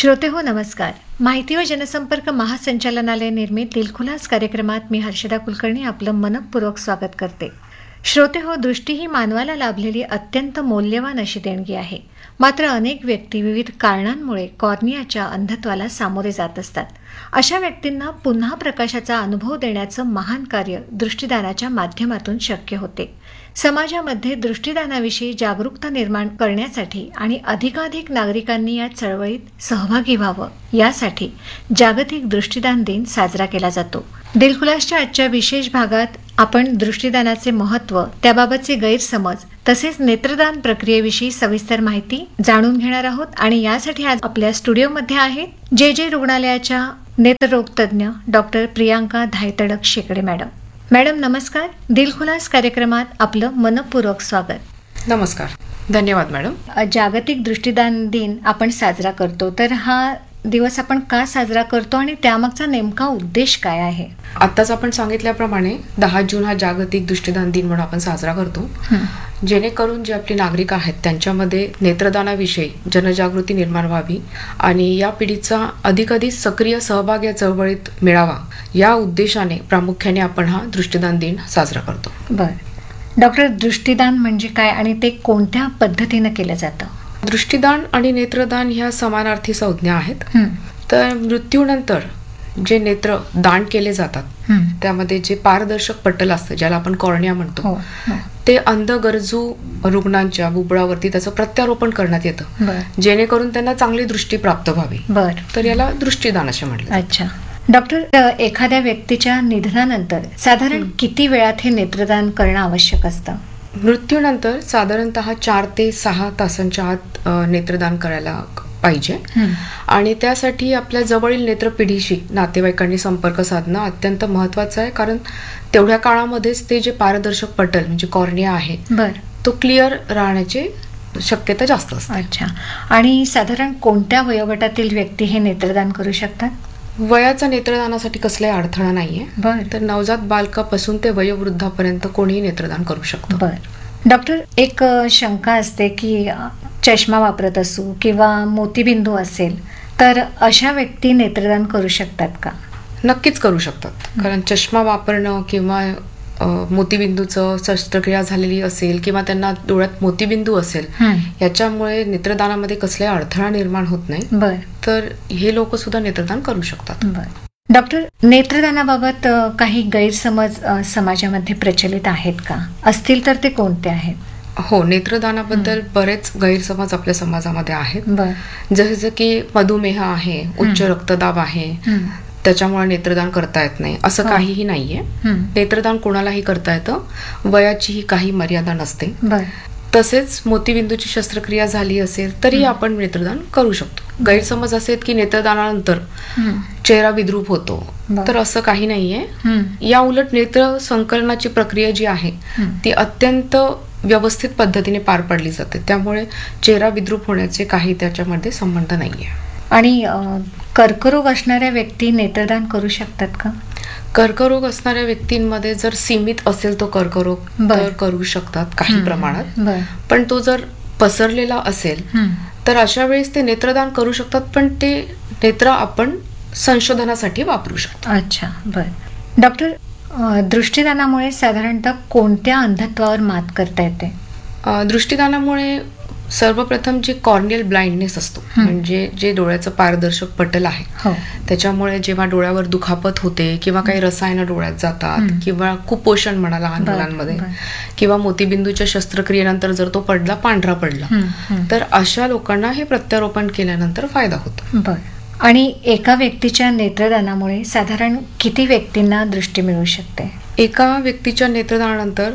श्रोते हो नमस्कार. माहिती व जनसंपर्क महासंचालनालय निर्मित दिलखुलास कार्यक्रमात मी हर्षदा कुलकर्णी आपलं मनपूर्वक स्वागत करते. श्रोते हो, दृष्टी ही मानवाला लाभलेली अत्यंत मौल्यवान अशी देणगी आहे. मात्र अनेक व्यक्ती विविध कारणांमुळे कॉर्नियाच्या अंधत्वाला सामोरे जात असतात. अशा व्यक्तींना पुन्हा प्रकाशाचा अनुभव देण्याचं महान कार्य दृष्टिदानाच्या माध्यमातून शक्य होते. समाजामध्ये दृष्टिदानाविषयी जागरूकता निर्माण करण्यासाठी आणि अधिकाधिक नागरिकांनी या चळवळीत सहभागी व्हावं यासाठी जागतिक दृष्टिदान दिन साजरा केला जातो. दिलखुलासच्या आजच्या विशेष भागात आपण दृष्टिदानाचे महत्त्व, त्याबाबतचे गैरसमज तसेच नेत्रदान प्रक्रियेविषयी सविस्तर माहिती जाणून घेणार आहोत. आणि यासाठी आज आपल्या स्टुडिओमध्ये आहेत जे रुग्णालयाच्या नेत्ररोग तज्ज्ञ डॉक्टर प्रियांका धायतडक शेकडे मॅडम. मॅडम नमस्कार. दिलखुलास कार्यक्रमात आपलं मनपूर्वक स्वागत. नमस्कार. धन्यवाद मॅडम. जागतिक दृष्टिदान दिन आपण साजरा करतो, तर हा दिवस आपण का साजरा करतो आणि त्यामागचा नेमका उद्देश काय आहे? आताच आपण सांगितल्याप्रमाणे 10 जून हा जागतिक दृष्टिदान दिन म्हणून आपण साजरा करतो, जेणेकरून जे आपले नागरिक आहेत त्यांच्यामध्ये नेत्रदानाविषयी जनजागृती निर्माण व्हावी आणि या पिढीचा अधिकाधिक सक्रिय सहभाग या चळवळीत मिळावा, या उद्देशाने प्रामुख्याने आपण हा दृष्टिदान दिन साजरा करतो. बरं डॉक्टर, दृष्टिदान म्हणजे काय आणि ते कोणत्या पद्धतीनं केलं जातं? दृष्टिदान आणि नेत्रदान ह्या समानार्थी संज्ञा आहेत. तर मृत्यूनंतर जे नेत्र दान केले जातात त्यामध्ये जे पारदर्शक पटल असतं, ज्याला आपण कॉर्निया म्हणतो, ते अंध गरजू रुग्णांच्या बुबुळावरती त्याचं प्रत्यारोपण करण्यात येतं, जेणेकरून त्यांना चांगली दृष्टी प्राप्त व्हावी. तर याला दृष्टिदान असे म्हटलं. अच्छा डॉक्टर, एखाद्या व्यक्तीच्या निधनानंतर साधारण किती वेळात हे नेत्रदान करणं आवश्यक असतं? मृत्यूनंतर साधारणतः 4 ते 6 तासांच्या आत नेत्रदान करायला पाहिजे. आणि त्यासाठी आपल्या जवळील नेत्रपिढीशी नातेवाईकांनी संपर्क साधणं अत्यंत महत्वाचं आहे, कारण तेवढ्या काळामध्येच ते जे पारदर्शक पटल म्हणजे कॉर्निया आहे तो क्लिअर राहण्याची शक्यता जास्त असते. अच्छा, आणि साधारण कोणत्या वयोगटातील व्यक्ती हे नेत्रदान करू शकतात? वयाचा नेत्रदानासाठी कसलाही अडथळा नाहीये. तर नवजात बालकापासून ते वयोवृद्धापर्यंत कोणीही नेत्रदान करू शकतो. डॉक्टर, एक शंका असते की चष्मा वापरत असू किंवा मोतीबिंदू असेल तर अशा व्यक्ती नेत्रदान करू शकतात का? नक्कीच करू शकतात, कारण चष्मा वापरणं किंवा मोतीबिंदूचं शस्त्रक्रिया झालेली असेल किंवा त्यांना डोळ्यात मोतीबिंदू असेल, याच्यामुळे नेत्रदानामध्ये कसलाही अडथळा निर्माण होत नाही. तर हे लोक सुद्धा नेत्रदान करू शकतात. डॉक्टर, नेत्रदानाबाबत काही गैरसमज समाजामध्ये प्रचलित आहेत का? असतील तर ते कोणते आहेत? हो, नेत्रदानाबद्दल बरेच गैरसमज आपल्या समाजामध्ये आहेत. जसं की मधुमेह आहे, उच्च रक्तदाब आहे, त्याच्यामुळे नेत्रदान करता येत नाही, असं काहीही नाहीये. नेत्रदान कोणालाही करता येतं, वयाचीही काही मर्यादा नसते. तसेच मोतीबिंदूची शस्त्रक्रिया झाली असेल तरी आपण नेत्रदान करू शकतो. गैरसमज असे की नेत्रदानानंतर चेहरा विद्रूप होतो, तर असं काही नाहीये. या उलट नेत्र संकलनाची प्रक्रिया जी आहे ती अत्यंत व्यवस्थित पद्धतीने पार पडली जाते, त्यामुळे चेहरा विद्रूप होण्याचे काही त्याच्यामध्ये संबंध नाहीये. आणि कर्करोग असणाऱ्या व्यक्ती नेत्रदान करू शकतात का? कर्करोग असणाऱ्या व्यक्तींमध्ये जर सीमित असेल तो कर्करोग तर करू शकतात काही प्रमाणात, पण तो जर पसरलेला असेल तर अशा वेळेस ते नेत्रदान करू शकतात, पण ते नेत्र आपण संशोधनासाठी वापरू शकतो. अच्छा, बरं. डॉक्टर, दृष्टिदानामुळे साधारणतः कोणत्या अंधत्वावर मात करता येते? दृष्टिदानामुळे सर्वप्रथम जे कॉर्नियल ब्लाइंडनेस असतो, म्हणजे जे डोळ्याचं पारदर्शक पटल आहे त्याच्यामुळे जेव्हा डोळ्यावर दुखापत होते किंवा काही रसायनं डोळ्यात जातात किंवा कुपोषण म्हणा लहान मुलांमध्ये, किंवा मोतीबिंदूच्या शस्त्रक्रियेनंतर जर तो पडला पांढरा पडला, तर अशा लोकांना हे प्रत्यारोपण केल्यानंतर फायदा होतो. आणि एका व्यक्तीच्या नेत्रदानामुळे साधारण किती व्यक्तींना दृष्टी मिळू शकते? एका व्यक्तीच्या नेत्रदानानंतर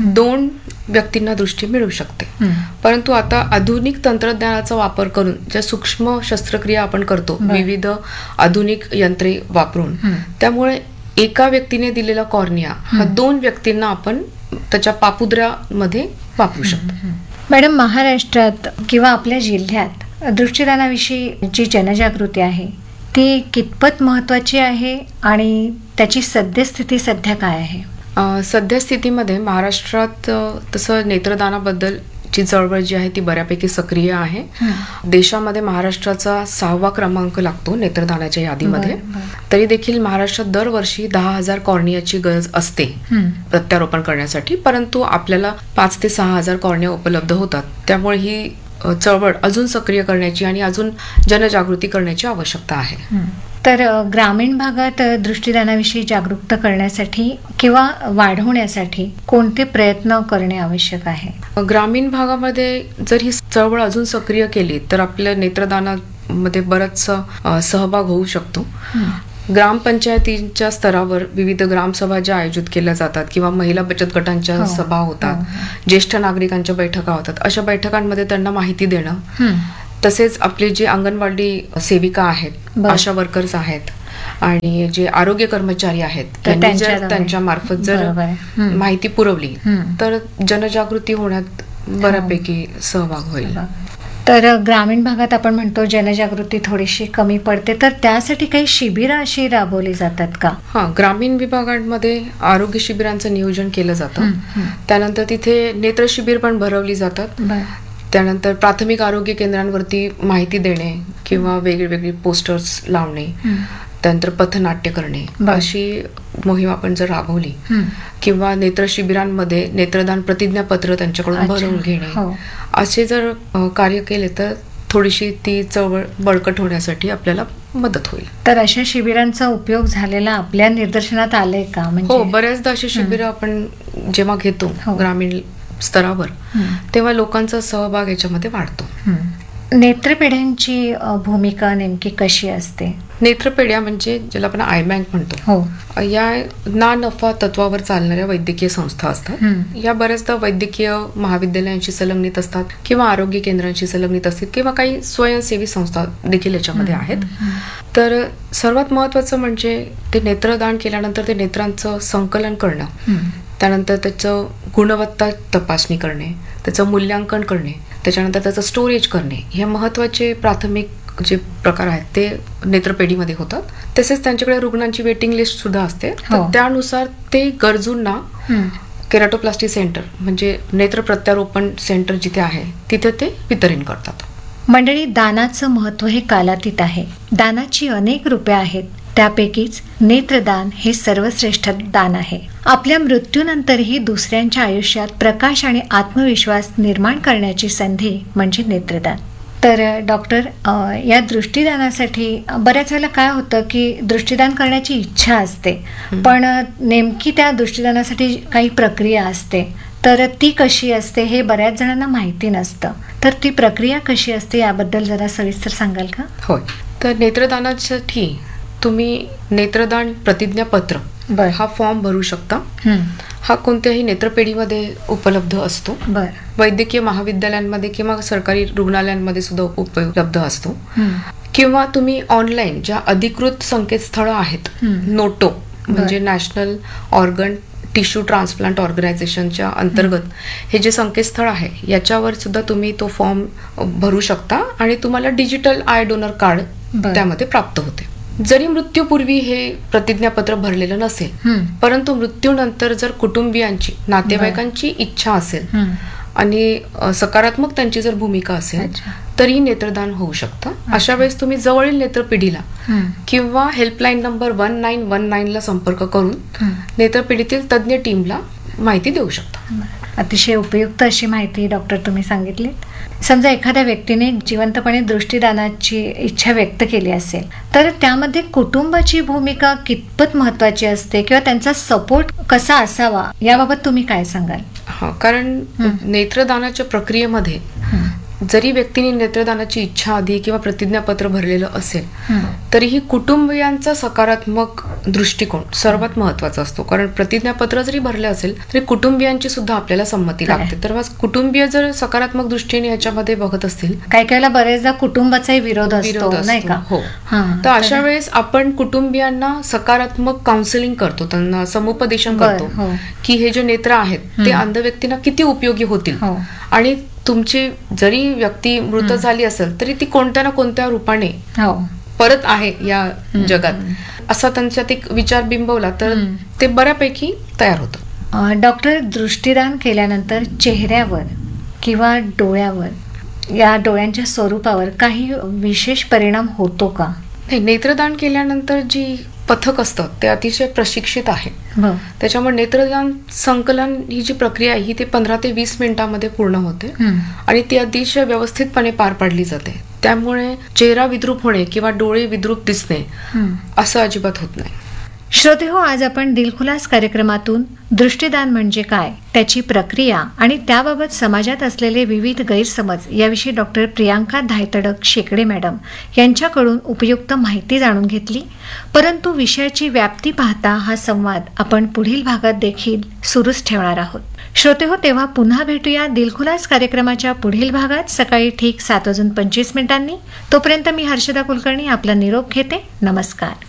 2 व्यक्तींना दृष्टी मिळू शकते, परंतु आता आधुनिक तंत्रज्ञानाचा वापर करून ज्या सूक्ष्म शस्त्रक्रिया आपण करतो विविध आधुनिक यंत्रे वापरून, त्यामुळे एका व्यक्तीने दिलेला कॉर्निया हा 2 व्यक्तींना आपण त्याच्या पापुद्र्यामध्ये वापरू शकतो. मॅडम, महाराष्ट्रात किंवा आपल्या जिल्ह्यात दृष्टिदानाविषयी जी जनजागृती आहे ती कितपत महत्वाची आहे आणि त्याची सद्यस्थिती सध्या काय आहे? सद्यस्थितीमध्ये महाराष्ट्रात तसं नेत्रदानाबद्दल ची चळवळ जी आहे ती बऱ्यापैकी सक्रिय आहे. देशामध्ये महाराष्ट्राचा 6वा क्रमांक लागतो नेत्रदानाच्या यादीमध्ये. तरी देखील महाराष्ट्रात दरवर्षी 10,000 कॉर्नियाची गरज असते प्रत्यारोपण करण्यासाठी, परंतु आपल्याला 5 ते 6,000 कॉर्निया उपलब्ध होतात. त्यामुळे ही चळवळ अजून सक्रिय करण्याची आणि अजून जनजागृती करण्याची आवश्यकता आहे. तर ग्रामीण भागात दृष्टीदानाविषयी जागरूकता करण्यासाठी किंवा वाढवण्यासाठी कोणते प्रयत्न करणे आवश्यक आहे? ग्रामीण भागामध्ये जर ही चळवळ अजून सक्रिय केली तर आपल्या नेत्रदानामध्ये बराच सहभाग होऊ शकतो. ग्रामपंचायतीच्या स्तरावर विविध ग्रामसभा ज्या आयोजित केल्या जातात किंवा महिला बचत गटांच्या सभा होतात, ज्येष्ठ नागरिकांच्या बैठका होतात, अशा बैठकांमध्ये त्यांना माहिती देणं, तसेच आपले जे अंगणवाडी सेविका आहेत, आशा वर्कर्स आहेत आणि जे आरोग्य कर्मचारी आहेत, त्यांनी जर त्यांच्या मार्फत जर माहिती पुरवली तर जनजागृती होण्यात बऱ्यापैकी सहभाग होईल. तर ग्रामीण भागात आपण म्हणतो जनजागृती थोडीशी कमी पडते, तर त्यासाठी काही शिबिरं अशी राबवली जातात का? ग्रामीण विभागांमध्ये आरोग्य शिबिरांचं नियोजन केलं जातं. त्यानंतर तिथे नेत्र शिबिर पण भरवली जातात. त्यानंतर प्राथमिक आरोग्य केंद्रांवरती माहिती देणे किंवा वेगवेगळी पोस्टर्स लावणे, त्यानंतर पथनाट्य करणे, अशी मोहीम आपण जर राबवली किंवा नेत्र शिबिरांमध्ये नेत्रदान प्रतिज्ञापत्र त्यांच्याकडून भरवून घेणे, असे जर कार्य केले तर थोडीशी ती चळवळ बळकट होण्यासाठी आपल्याला मदत होईल. तर अशा शिबिरांचा उपयोग झालेला आपल्या निदर्शनात आलाय का? हो, बऱ्याचदा अशी शिबिरं आपण जेव्हा घेतो ग्रामीण स्तरावर तेव्हा लोकांचा सहभाग याच्यामध्ये वाढतो. नेत्रपेढ्यांची भूमिका नेमकी कशी असते? नेत्रपेढ्या म्हणजे ज्याला आपण आय बँक म्हणतो, या ना नफा तत्वावर चालणाऱ्या वैद्यकीय संस्था असतात. या बऱ्याचदा वैद्यकीय महाविद्यालयांशी संलग्नित असतात किंवा आरोग्य केंद्रांशी संलग्नित असतात किंवा काही स्वयंसेवी संस्था देखील याच्यामध्ये आहेत. तर सर्वात महत्वाचं म्हणजे ते नेत्रदान केल्यानंतर ते नेत्रांचं संकलन करणं, त्यानंतर त्याचं गुणवत्ता तपासणी करणे, त्याचं मूल्यांकन करणे, त्याच्यानंतर त्याचं स्टोरेज करणे, हे महत्वाचे प्राथमिक जे प्रकार आहेत ते नेत्रपेढीमध्ये होतात. तसेच त्यांच्याकडे रुग्णांची वेटिंग लिस्ट सुद्धा असते. तर त्यानुसार ते गरजूंना केराटोप्लास्टी सेंटर म्हणजे नेत्र प्रत्यारोपण सेंटर जिथे आहे तिथे ते वितरण करतात. मंडळी, दानाचं महत्व हे कालातीत आहे. दानाची अनेक रूपे आहेत, त्यापैकीच नेत्रदान हे सर्वश्रेष्ठ दान आहे. आपल्या मृत्यूनंतरही दुसऱ्यांच्या आयुष्यात प्रकाश आणि आत्मविश्वास निर्माण करण्याची संधी म्हणजे नेत्रदान. तर डॉक्टर, या दृष्टीदानासाठी बऱ्याच वेळेला काय होतं की दृष्टीदान करण्याची इच्छा असते, पण नेमकी त्या दृष्टीदानासाठी काही प्रक्रिया असते, तर ती कशी असते हे बऱ्याच जणांना माहिती नसतं. तर ती प्रक्रिया कशी असते याबद्दल जरा सविस्तर सांगाल का? होय, तर नेत्रदानासाठी तुम्ही नेत्रदान प्रतिज्ञापत्र हा फॉर्म भरू शकता. हा कोणत्याही नेत्रपेढीमध्ये उपलब्ध असतो. वैद्यकीय महाविद्यालयांमध्ये किंवा सरकारी रुग्णालयांमध्ये सुद्धा उपलब्ध असतो. किंवा तुम्ही ऑनलाईन ज्या अधिकृत संकेतस्थळ आहेत, नोटो म्हणजे नॅशनल ऑर्गन टिश्यू ट्रान्सप्लांट ऑर्गनायझेशनच्या अंतर्गत हे जे संकेतस्थळ आहे याच्यावर सुद्धा तुम्ही तो फॉर्म भरू शकता आणि तुम्हाला डिजिटल आय डोनर कार्ड त्यामध्ये प्राप्त होते. जरी मृत्यूपूर्वी हे प्रतिज्ञापत्र भरलेलं नसेल, परंतु मृत्यूनंतर जर कुटुंबियांची, नातेवाईकांची इच्छा असेल आणि सकारात्मक त्यांची जर भूमिका असेल तरी नेत्रदान होऊ शकतं. अशा वेळेस तुम्ही जवळील नेत्रपेढीला किंवा हेल्पलाईन नंबर 1919 ला संपर्क करून नेत्रपेढीतील तज्ज्ञ टीमला माहिती देऊ शकता. अतिशय उपयुक्त अशी माहिती डॉक्टर तुम्ही सांगितली. समजा एखाद्या व्यक्तीने जिवंतपणे दृष्टीदानाची इच्छा व्यक्त केली असेल तर त्यामध्ये कुटुंबाची भूमिका कितपत महत्वाची असते किंवा त्यांचा सपोर्ट कसा असावा याबाबत तुम्ही काय सांगाल? कारण नेत्रदानाच्या प्रक्रियेमध्ये जरी व्यक्तीने नेत्रदानाची इच्छा आधी किंवा प्रतिज्ञापत्र भरलेलं असेल तरीही कुटुंबियांचा सकारात्मक दृष्टिकोन सर्वात महत्वाचा असतो. कारण प्रतिज्ञापत्र जरी भरले असेल तरी कुटुंबियांची सुद्धा आपल्याला संमती लागते. तर मग कुटुंबीय जर सकारात्मक दृष्टीने याच्यामध्ये बघत असतील, काही काही बरेचदा कुटुंबाचाही विरोध असतो नाही का? हो. तर अशा वेळेस आपण कुटुंबियांना सकारात्मक काउन्सिलिंग करतो, त्यांना समुपदेशन करतो की हे जे नेत्र आहेत ते अंध व्यक्तींना किती उपयोगी होतील आणि तुमची जरी व्यक्ती मृत झाली असेल तरी ती कोणत्या ना कोणत्या रूपाने परत आहे या जगात, असा त्यांच्यात एक विचार बिंबवला तर ते बऱ्यापैकी तयार होतं. डॉक्टर, दृष्टीदान केल्यानंतर चेहऱ्यावर किंवा डोळ्यावर, या डोळ्यांच्या स्वरूपावर काही विशेष परिणाम होतो का? नाही, नेत्रदान केल्यानंतर जी पथक असतं ते अतिशय प्रशिक्षित आहे. त्याच्यामुळे नेत्रदान संकलन ही जी प्रक्रिया आहे ही ते 15 ते 20 मिनिटांमध्ये पूर्ण होते आणि ती अतिशय व्यवस्थितपणे पार पाडली जाते. त्यामुळे चेहरा विद्रूप होणे किंवा डोळे विद्रूप दिसणे असं अजिबात होत नाही. श्रोतेहो, आज आपण दिलखुलास कार्यक्रमातून दृष्टिदान म्हणजे काय, त्याची प्रक्रिया आणि त्याबाबत समाजात असलेले विविध गैरसमज याविषयी डॉक्टर प्रियांका धायतडक शेकडे मॅडम यांच्याकडून उपयुक्त माहिती जाणून घेतली. परंतु विषयाची व्याप्ती पाहता हा संवाद आपण पुढील भागात देखील सुरूच ठेवणार आहोत. श्रोतेहो, तेव्हा पुन्हा भेटूया दिलखुलास कार्यक्रमाच्या पुढील भागात सकाळी ठीक 7:25 तोपर्यंत मी हर्षदा कुलकर्णी आपला निरोप घेते. नमस्कार.